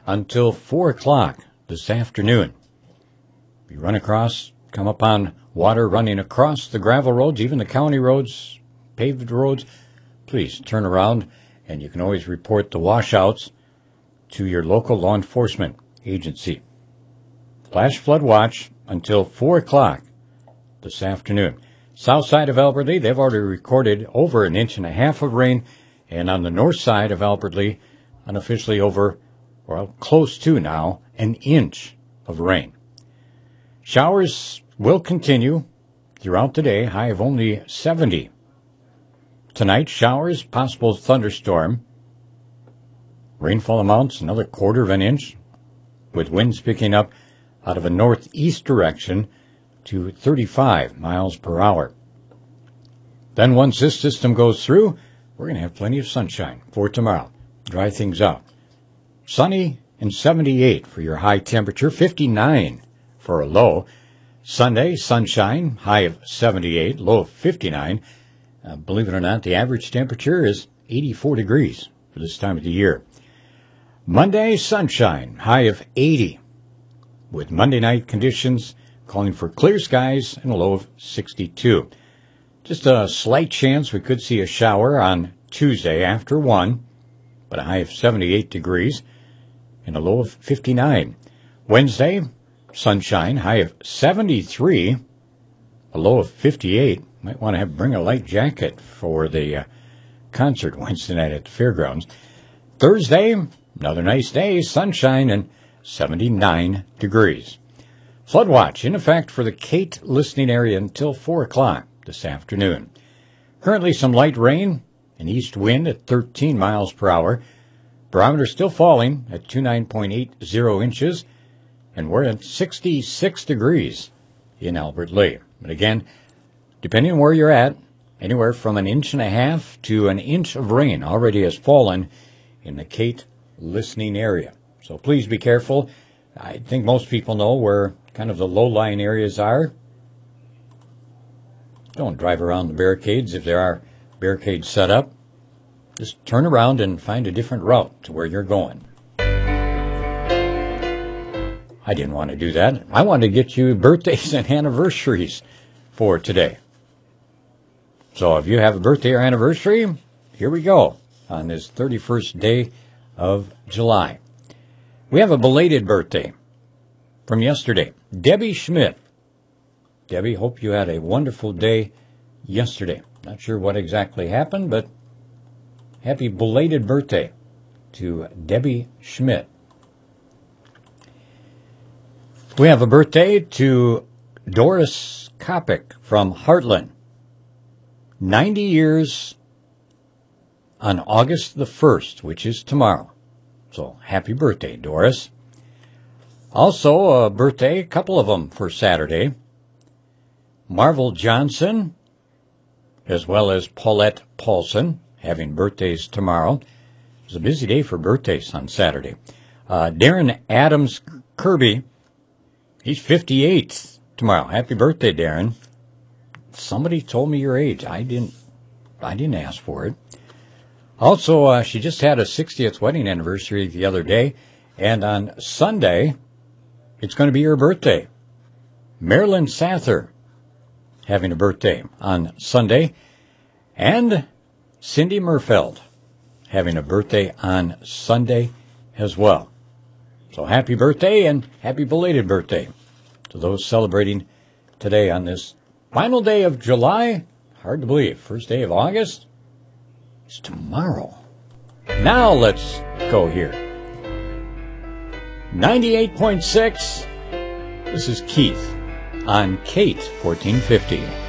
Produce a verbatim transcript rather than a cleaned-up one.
until four o'clock this afternoon. If you run across, come upon water running across the gravel roads, even the county roads, paved roads, please turn around, and you can always report the washouts to your local law enforcement agency. Flash flood watch until four o'clock this afternoon. South side of Albert Lea, they've already recorded over an inch and a half of rain, and on the north side of Albert Lea, unofficially over, well, close to now, an inch of rain. Showers will continue throughout the day, high of only seventy. Tonight, showers, possible thunderstorm. Rainfall amounts another quarter of an inch, with winds picking up out of a northeast direction to thirty-five miles per hour. Then once this system goes through, we're going to have plenty of sunshine for tomorrow. Dry things out. Sunny and seventy-eight for your high temperature, fifty-nine for a low. Sunday, sunshine, high of seventy-eight, low of fifty-nine. Uh, believe it or not, the average temperature is eighty-four degrees for this time of the year. Monday, sunshine, high of eighty, with Monday night conditions calling for clear skies and a low of sixty-two. Just a slight chance we could see a shower on Tuesday after one, but a high of seventy-eight degrees and a low of fifty-nine. Wednesday, sunshine, high of seventy-three, a low of fifty-eight. Might want to have bring a light jacket for the uh, concert Wednesday night at the fairgrounds. Thursday, another nice day, sunshine and seventy-nine degrees. Flood watch in effect for the Kate listening area until four o'clock this afternoon. Currently some light rain, an east wind at thirteen miles per hour. Barometer still falling at twenty-nine point eight zero inches, and we're at sixty-six degrees in Albert Lea. But again, depending on where you're at, anywhere from an inch and a half to an inch of rain already has fallen in the Kate listening area. So please be careful. I think most people know where kind of the low-lying areas are. Don't drive around the barricades if there are barricades set up. Just turn around and find a different route to where you're going. I didn't want to do that. I wanted to get you birthdays and anniversaries for today. So if you have a birthday or anniversary, here we go on this thirty-first day of July. We have a belated birthday from yesterday. Debbie Schmidt. Debbie, hope you had a wonderful day yesterday. Not sure what exactly happened, but happy belated birthday to Debbie Schmidt. We have a birthday to Doris Kopic from Heartland. ninety years on August the first, which is tomorrow. So happy birthday, Doris. Also a birthday, a couple of them for Saturday. Marvel Johnson, as well as Paulette Paulson, having birthdays tomorrow. It's a busy day for birthdays on Saturday. Uh, Darren Adams Kirby, he's fifty-eight tomorrow. Happy birthday, Darren. Somebody told me your age. I didn't, I didn't ask for it. Also, uh, she just had a sixtieth wedding anniversary the other day, and on Sunday, it's going to be her birthday. Marilyn Sather having a birthday on Sunday, and Cindy Murfeld having a birthday on Sunday as well. So happy birthday and happy belated birthday to those celebrating today on this final day of July. Hard to believe. First day of August. It's tomorrow. Now let's go here. ninety-eight point six. This is Keith on Kate fourteen fifty.